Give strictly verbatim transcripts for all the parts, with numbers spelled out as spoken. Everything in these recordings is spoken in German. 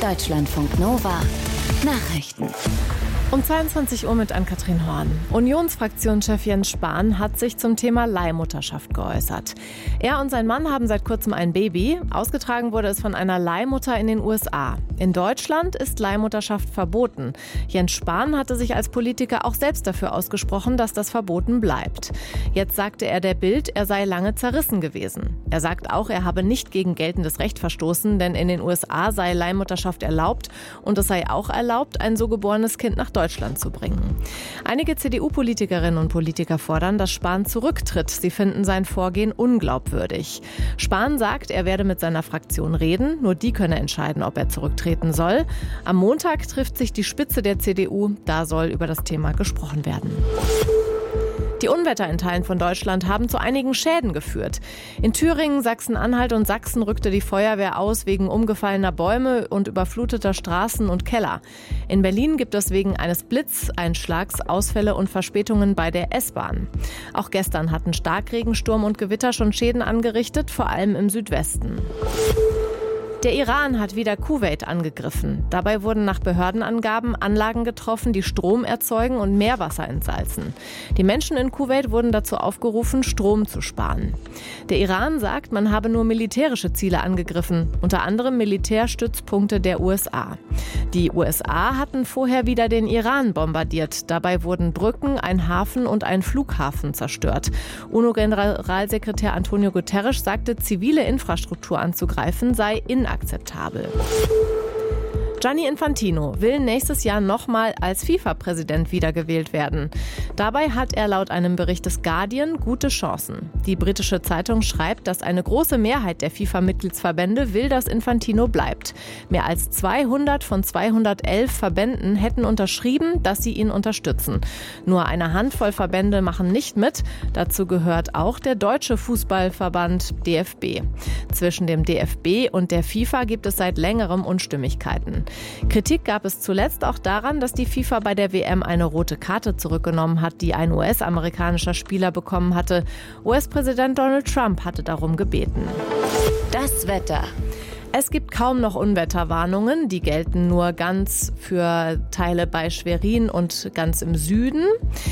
Deutschlandfunk Nova Nachrichten. Um zweiundzwanzig Uhr mit Ann-Kathrin Horn. Unionsfraktionschef Jens Spahn hat sich zum Thema Leihmutterschaft geäußert. Er und sein Mann haben seit kurzem ein Baby. Ausgetragen wurde es von einer Leihmutter in den U S A. In Deutschland ist Leihmutterschaft verboten. Jens Spahn hatte sich als Politiker auch selbst dafür ausgesprochen, dass das verboten bleibt. Jetzt sagte er der Bild, er sei lange zerrissen gewesen. Er sagt auch, er habe nicht gegen geltendes Recht verstoßen, denn in den U S A sei Leihmutterschaft erlaubt und es sei auch erlaubt, ein so geborenes Kind nach Deutschland zu bringen. Einige C D U-Politikerinnen und Politiker fordern, dass Spahn zurücktritt. Sie finden sein Vorgehen unglaubwürdig. Spahn sagt, er werde mit seiner Fraktion reden. Nur die könne entscheiden, ob er zurücktreten soll. Am Montag trifft sich die Spitze der C D U. Da soll über das Thema gesprochen werden. Die Unwetter in Teilen von Deutschland haben zu einigen Schäden geführt. In Thüringen, Sachsen-Anhalt und Sachsen rückte die Feuerwehr aus wegen umgefallener Bäume und überfluteter Straßen und Keller. In Berlin gibt es wegen eines Blitzeinschlags Ausfälle und Verspätungen bei der S-Bahn. Auch gestern hatten Starkregen, Sturm und Gewitter schon Schäden angerichtet, vor allem im Südwesten. Der Iran hat wieder Kuwait angegriffen. Dabei wurden nach Behördenangaben Anlagen getroffen, die Strom erzeugen und Meerwasser entsalzen. Die Menschen in Kuwait wurden dazu aufgerufen, Strom zu sparen. Der Iran sagt, man habe nur militärische Ziele angegriffen, unter anderem Militärstützpunkte der U S A. Die U S A hatten vorher wieder den Iran bombardiert. Dabei wurden Brücken, ein Hafen und ein Flughafen zerstört. UNO-Generalsekretär Antonio Guterres sagte, zivile Infrastruktur anzugreifen sei inakzeptabel. Akzeptabel. Gianni Infantino will nächstes Jahr nochmal als FIFA-Präsident wiedergewählt werden. Dabei hat er laut einem Bericht des Guardian gute Chancen. Die britische Zeitung schreibt, dass eine große Mehrheit der FIFA-Mitgliedsverbände will, dass Infantino bleibt. Mehr als zweihundert von zweihundertelf Verbänden hätten unterschrieben, dass sie ihn unterstützen. Nur eine Handvoll Verbände machen nicht mit. Dazu gehört auch der Deutsche Fußballverband D F B. Zwischen dem D F B und der FIFA gibt es seit längerem Unstimmigkeiten. Kritik gab es zuletzt auch daran, dass die FIFA bei der W M eine rote Karte zurückgenommen hat, die ein U S-amerikanischer Spieler bekommen hatte. U S-Präsident Donald Trump hatte darum gebeten. Das Wetter. Es gibt kaum noch Unwetterwarnungen. Die gelten nur ganz für Teile bei Schwerin und ganz im Süden.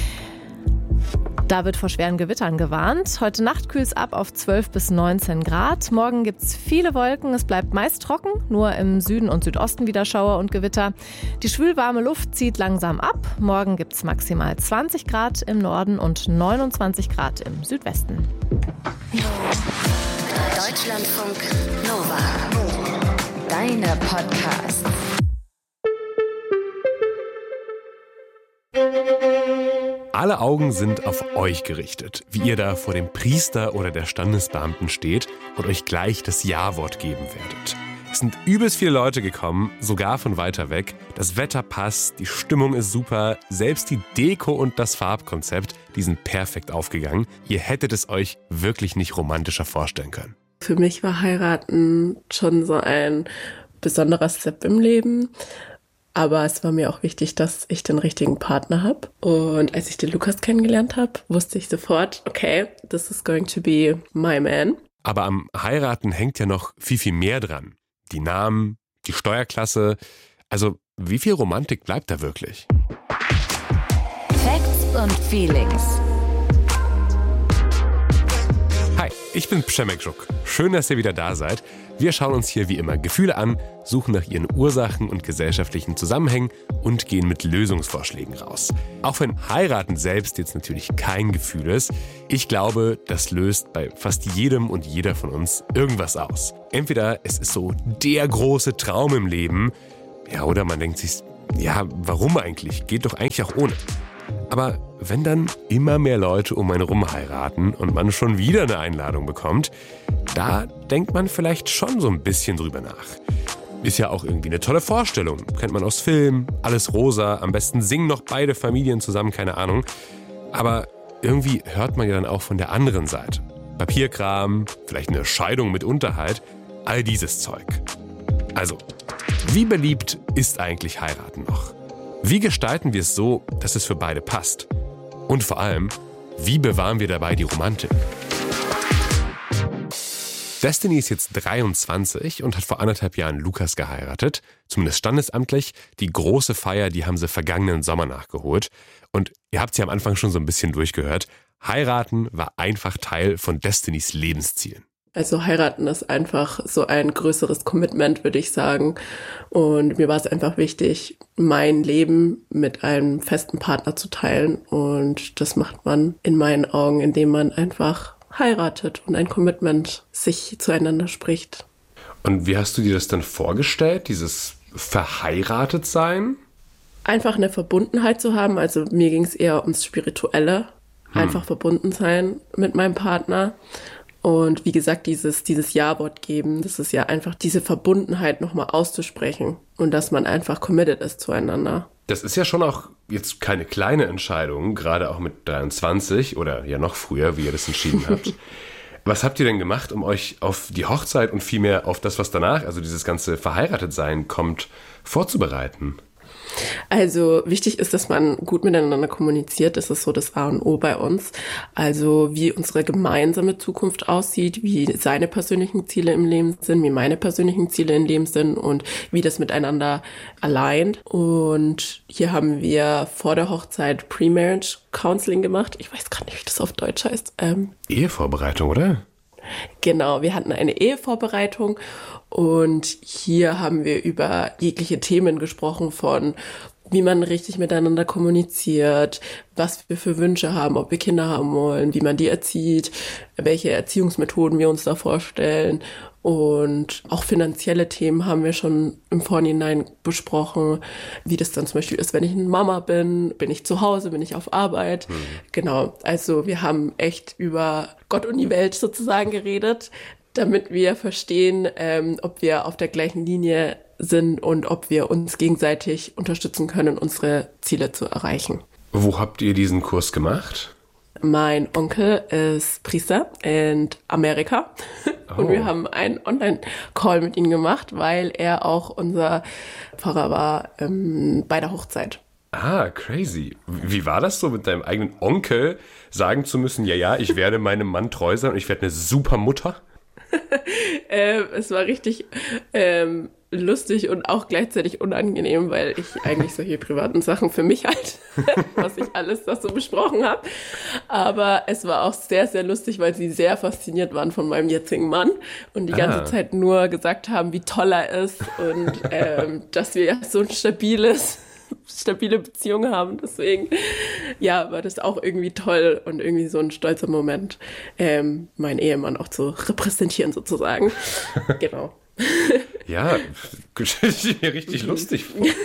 Da wird vor schweren Gewittern gewarnt. Heute Nacht kühlt es ab auf zwölf bis neunzehn Grad. Morgen gibt es viele Wolken. Es bleibt meist trocken. Nur im Süden und Südosten wieder Schauer und Gewitter. Die schwülwarme Luft zieht langsam ab. Morgen gibt es maximal zwanzig Grad im Norden und neunundzwanzig Grad im Südwesten. Deutschlandfunk Nova. Deine Podcasts. Alle Augen sind auf euch gerichtet, wie ihr da vor dem Priester oder der Standesbeamten steht und euch gleich das Ja-Wort geben werdet. Es sind übelst viele Leute gekommen, sogar von weiter weg. Das Wetter passt, die Stimmung ist super, selbst die Deko und das Farbkonzept, die sind perfekt aufgegangen. Ihr hättet es euch wirklich nicht romantischer vorstellen können. Für mich war heiraten schon so ein besonderer Step im Leben. Aber es war mir auch wichtig, dass ich den richtigen Partner habe. Und als ich den Lukas kennengelernt habe, wusste ich sofort, okay, this is going to be my man. Aber am Heiraten hängt ja noch viel, viel mehr dran. Die Namen, die Steuerklasse. Also wie viel Romantik bleibt da wirklich? Facts und Feelings. Hi, ich bin Przemek-Żuk. Schön, dass ihr wieder da seid. Wir schauen uns hier wie immer Gefühle an, suchen nach ihren Ursachen und gesellschaftlichen Zusammenhängen und gehen mit Lösungsvorschlägen raus. Auch wenn Heiraten selbst jetzt natürlich kein Gefühl ist, ich glaube, das löst bei fast jedem und jeder von uns irgendwas aus. Entweder es ist so der große Traum im Leben, ja, oder man denkt sich, ja, warum eigentlich? Geht doch eigentlich auch ohne. Aber wenn dann immer mehr Leute um einen rum heiraten und man schon wieder eine Einladung bekommt, da denkt man vielleicht schon so ein bisschen drüber nach. Ist ja auch irgendwie eine tolle Vorstellung. Kennt man aus Filmen, alles rosa, am besten singen noch beide Familien zusammen, keine Ahnung. Aber irgendwie hört man ja dann auch von der anderen Seite. Papierkram, vielleicht eine Scheidung mit Unterhalt, all dieses Zeug. Also, wie beliebt ist eigentlich Heiraten noch? Wie gestalten wir es so, dass es für beide passt? Und vor allem, wie bewahren wir dabei die Romantik? Destiny ist jetzt dreiundzwanzig und hat vor anderthalb Jahren Lukas geheiratet, zumindest standesamtlich. Die große Feier, die haben sie vergangenen Sommer nachgeholt. Und ihr habt sie am Anfang schon so ein bisschen durchgehört. Heiraten war einfach Teil von Destinys Lebenszielen. Also heiraten ist einfach so ein größeres Commitment, würde ich sagen. Und mir war es einfach wichtig, mein Leben mit einem festen Partner zu teilen. Und das macht man in meinen Augen, indem man einfach heiratet und ein Commitment sich zueinander spricht. Und wie hast du dir das dann vorgestellt, dieses Verheiratetsein? Einfach eine Verbundenheit zu haben. Also mir ging es eher ums Spirituelle. Hm. Einfach verbunden sein mit meinem Partner. Und wie gesagt, dieses, dieses Ja-Wort geben, das ist ja einfach diese Verbundenheit nochmal auszusprechen und dass man einfach committed ist zueinander. Das ist ja schon auch jetzt keine kleine Entscheidung, gerade auch mit dreiundzwanzig oder ja noch früher, wie ihr das entschieden habt. Was habt ihr denn gemacht, um euch auf die Hochzeit und vielmehr auf das, was danach, also dieses ganze Verheiratetsein kommt, vorzubereiten? Also wichtig ist, dass man gut miteinander kommuniziert. Das ist so das A und O bei uns. Also wie unsere gemeinsame Zukunft aussieht, wie seine persönlichen Ziele im Leben sind, wie meine persönlichen Ziele im Leben sind und wie das miteinander alignt. Und hier haben wir vor der Hochzeit Pre-Marriage Counseling gemacht. Ich weiß gerade nicht, wie das auf Deutsch heißt. Ähm, Ehevorbereitung, oder? Genau, wir hatten eine Ehevorbereitung und hier haben wir über jegliche Themen gesprochen, von wie man richtig miteinander kommuniziert, was wir für Wünsche haben, ob wir Kinder haben wollen, wie man die erzieht, welche Erziehungsmethoden wir uns da vorstellen. Und auch finanzielle Themen haben wir schon im Vorhinein besprochen, wie das dann zum Beispiel ist, wenn ich eine Mama bin, bin ich zu Hause, bin ich auf Arbeit. Mhm. Genau, also wir haben echt über Gott und die Welt sozusagen geredet, damit wir verstehen, ähm, ob wir auf der gleichen Linie sind und ob wir uns gegenseitig unterstützen können, unsere Ziele zu erreichen. Wo habt ihr diesen Kurs gemacht? Mein Onkel ist Priester in Amerika oh. und wir haben einen Online-Call mit ihm gemacht, weil er auch unser Pfarrer war ähm, bei der Hochzeit. Ah, crazy. Wie war das so, mit deinem eigenen Onkel sagen zu müssen, ja, ja, ich werde meinem Mann treu sein und ich werde eine super Mutter? ähm, es war richtig ähm, lustig und auch gleichzeitig unangenehm, weil ich eigentlich solche privaten Sachen für mich halt, was ich alles da so besprochen habe. Aber es war auch sehr, sehr lustig, weil sie sehr fasziniert waren von meinem jetzigen Mann und die ganze ah. Zeit nur gesagt haben, wie toll er ist und ähm, dass wir ja so ein stabiles stabile Beziehung haben. Deswegen, ja, war das auch irgendwie toll und irgendwie so ein stolzer Moment, ähm, meinen Ehemann auch zu repräsentieren sozusagen. Genau. Ja, richtig lustig.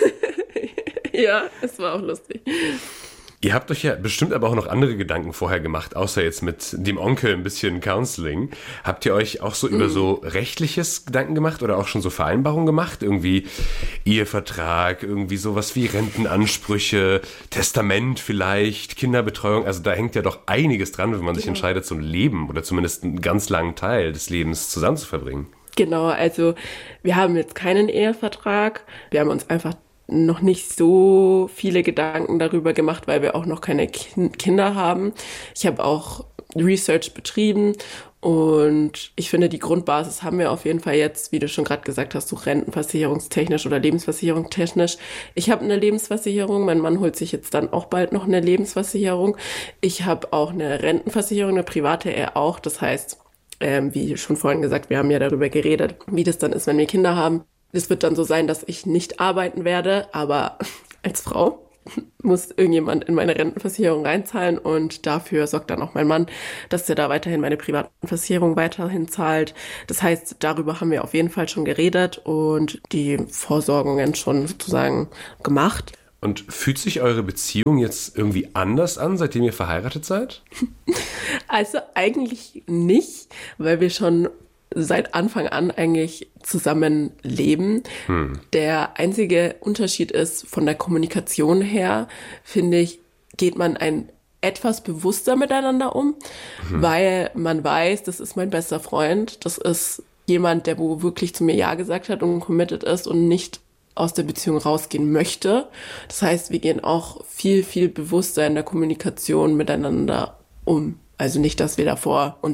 Ja, es war auch lustig. Ihr habt euch ja bestimmt aber auch noch andere Gedanken vorher gemacht, außer jetzt mit dem Onkel ein bisschen Counseling. Habt ihr euch auch so mhm. über so rechtliches Gedanken gemacht oder auch schon so Vereinbarungen gemacht? Irgendwie Ehevertrag, irgendwie sowas wie Rentenansprüche, Testament vielleicht, Kinderbetreuung. Also da hängt ja doch einiges dran, wenn man sich ja. entscheidet, so ein Leben oder zumindest einen ganz langen Teil des Lebens zusammen zu verbringen. Genau, also wir haben jetzt keinen Ehevertrag. Wir haben uns einfach noch nicht so viele Gedanken darüber gemacht, weil wir auch noch keine kind- Kinder haben. Ich habe auch Research betrieben und ich finde, die Grundbasis haben wir auf jeden Fall jetzt, wie du schon gerade gesagt hast, so rentenversicherungstechnisch oder lebensversicherungstechnisch. Ich habe eine Lebensversicherung, mein Mann holt sich jetzt dann auch bald noch eine Lebensversicherung. Ich habe auch eine Rentenversicherung, eine private, er auch. Das heißt, ähm, wie schon vorhin gesagt, wir haben ja darüber geredet, wie das dann ist, wenn wir Kinder haben. Es wird dann so sein, dass ich nicht arbeiten werde, aber als Frau muss irgendjemand in meine Rentenversicherung reinzahlen und dafür sorgt dann auch mein Mann, dass er da weiterhin meine privaten Versicherung weiterhin zahlt. Das heißt, darüber haben wir auf jeden Fall schon geredet und die Vorsorgungen schon sozusagen gemacht. Und fühlt sich eure Beziehung jetzt irgendwie anders an, seitdem ihr verheiratet seid? Also eigentlich nicht, weil wir schon seit Anfang an eigentlich zusammen leben. Hm. Der einzige Unterschied ist, von der Kommunikation her, finde ich, geht man ein etwas bewusster miteinander um, hm. weil man weiß, das ist mein bester Freund, das ist jemand, der wo wirklich zu mir Ja gesagt hat und committed ist und nicht aus der Beziehung rausgehen möchte. Das heißt, wir gehen auch viel, viel bewusster in der Kommunikation miteinander um. Also nicht, dass wir davor uns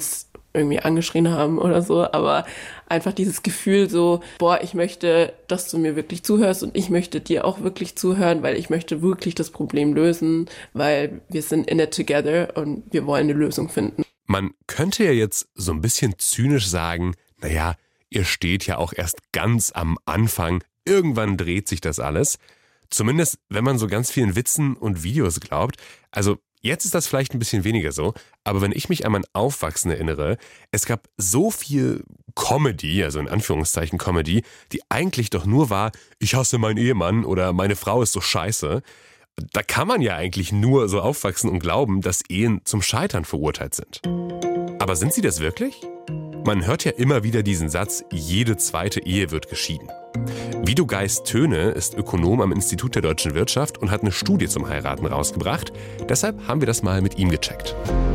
irgendwie angeschrien haben oder so, aber einfach dieses Gefühl so, boah, ich möchte, dass du mir wirklich zuhörst und ich möchte dir auch wirklich zuhören, weil ich möchte wirklich das Problem lösen, weil wir sind in it together und wir wollen eine Lösung finden. Man könnte ja jetzt so ein bisschen zynisch sagen, naja, ihr steht ja auch erst ganz am Anfang, irgendwann dreht sich das alles. Zumindest, wenn man so ganz vielen Witzen und Videos glaubt. Also jetzt ist das vielleicht ein bisschen weniger so, aber wenn ich mich an mein Aufwachsen erinnere, es gab so viel Comedy, also in Anführungszeichen Comedy, die eigentlich doch nur war, ich hasse meinen Ehemann oder meine Frau ist so scheiße. Da kann man ja eigentlich nur so aufwachsen und glauben, dass Ehen zum Scheitern verurteilt sind. Aber sind sie das wirklich? Man hört ja immer wieder diesen Satz, jede zweite Ehe wird geschieden. Wido Geist-Töne ist Ökonom am Institut der Deutschen Wirtschaft und hat eine Studie zum Heiraten rausgebracht. Deshalb haben wir das mal mit ihm gecheckt.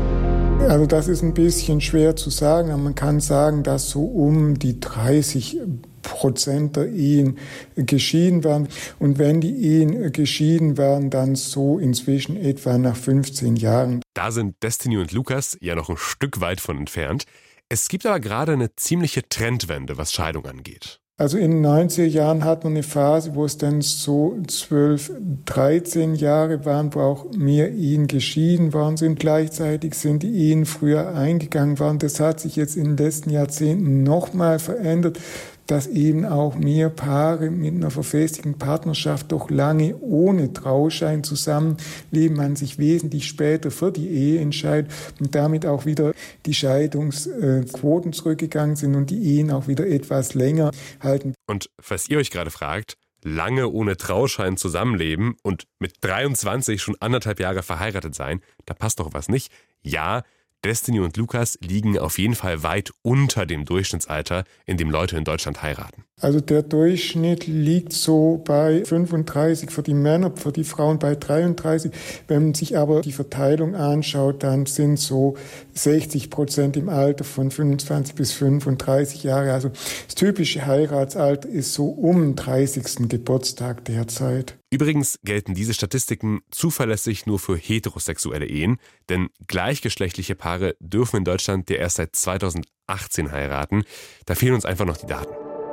Also das ist ein bisschen schwer zu sagen, aber man kann sagen, dass so um die dreißig Prozent der Ehen geschieden werden. Und wenn die Ehen geschieden werden, dann so inzwischen etwa nach fünfzehn Jahren. Da sind Destiny und Lukas ja noch ein Stück weit von entfernt. Es gibt aber gerade eine ziemliche Trendwende, was Scheidung angeht. Also in den neunziger Jahren hat man eine Phase, wo es dann so zwölf, dreizehn Jahre waren, wo auch mehr Ehen geschieden worden sind. Gleichzeitig sind die Ehen früher eingegangen worden. Das hat sich jetzt in den letzten Jahrzehnten nochmal verändert, dass eben auch mehr Paare mit einer verfestigten Partnerschaft doch lange ohne Trauschein zusammenleben, man sich wesentlich später für die Ehe entscheidet und damit auch wieder die Scheidungsquoten zurückgegangen sind und die Ehen auch wieder etwas länger halten. Und falls ihr euch gerade fragt, lange ohne Trauschein zusammenleben und mit dreiundzwanzig schon anderthalb Jahre verheiratet sein, da passt doch was nicht. Ja, Destiny und Lukas liegen auf jeden Fall weit unter dem Durchschnittsalter, in dem Leute in Deutschland heiraten. Also der Durchschnitt liegt so bei fünfunddreißig für die Männer, für die Frauen bei dreiunddreißig. Wenn man sich aber die Verteilung anschaut, dann sind so sechzig Prozent im Alter von fünfundzwanzig bis fünfunddreißig Jahre. Also das typische Heiratsalter ist so um den dreißigsten Geburtstag derzeit. Übrigens gelten diese Statistiken zuverlässig nur für heterosexuelle Ehen, denn gleichgeschlechtliche Paare dürfen in Deutschland ja erst seit zweitausendachtzehn heiraten. Da fehlen uns einfach noch die Daten.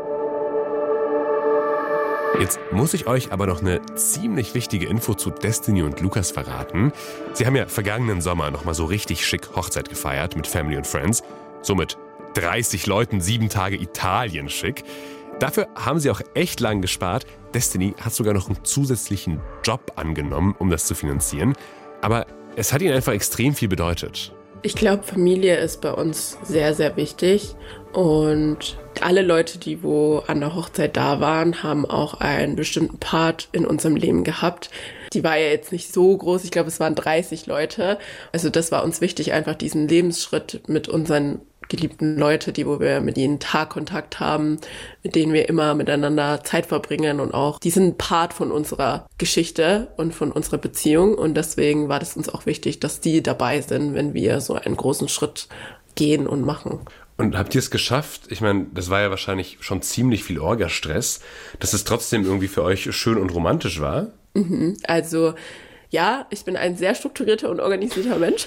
Jetzt muss ich euch aber noch eine ziemlich wichtige Info zu Destiny und Lukas verraten. Sie haben ja vergangenen Sommer nochmal so richtig schick Hochzeit gefeiert mit Family und Friends. So mit dreißig Leuten, sieben Tage Italien schick. Dafür haben sie auch echt lang gespart. Destiny hat sogar noch einen zusätzlichen Job angenommen, um das zu finanzieren. Aber es hat ihnen einfach extrem viel bedeutet. Ich glaube, Familie ist bei uns sehr, sehr wichtig. Und alle Leute, die wo an der Hochzeit da waren, haben auch einen bestimmten Part in unserem Leben gehabt. Die war ja jetzt nicht so groß. Ich glaube, es waren dreißig Leute. Also das war uns wichtig, einfach diesen Lebensschritt mit unseren geliebten Leute, die wo wir mit ihnen Tag Kontakt haben, mit denen wir immer miteinander Zeit verbringen und auch die sind Part von unserer Geschichte und von unserer Beziehung und deswegen war das uns auch wichtig, dass die dabei sind, wenn wir so einen großen Schritt gehen und machen. Und habt ihr es geschafft? Ich meine, das war ja wahrscheinlich schon ziemlich viel Orga-Stress, dass es trotzdem irgendwie für euch schön und romantisch war? Mhm, also ja, ich bin ein sehr strukturierter und organisierter Mensch.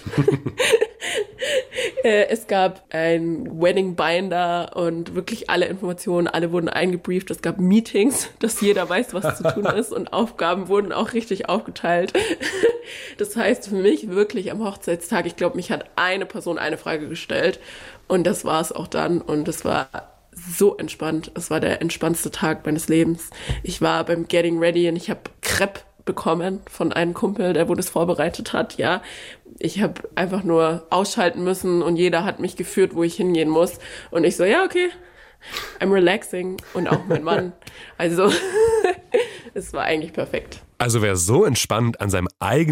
Es gab ein Wedding Binder und wirklich alle Informationen, alle wurden eingebrieft. Es gab Meetings, dass jeder weiß, was zu tun ist und Aufgaben wurden auch richtig aufgeteilt. Das heißt für mich wirklich am Hochzeitstag, ich glaube, mich hat eine Person eine Frage gestellt und das war es auch dann und es war so entspannt. Es war der entspannendste Tag meines Lebens. Ich war beim Getting Ready und ich habe Crepe bekommen von einem Kumpel, der wo das vorbereitet hat, ja. Ich habe einfach nur ausschalten müssen und jeder hat mich geführt, wo ich hingehen muss. Und ich so, ja, okay, I'm relaxing. Und auch mein Mann. Also, es war eigentlich perfekt. Also wer so entspannt an seinem eigenen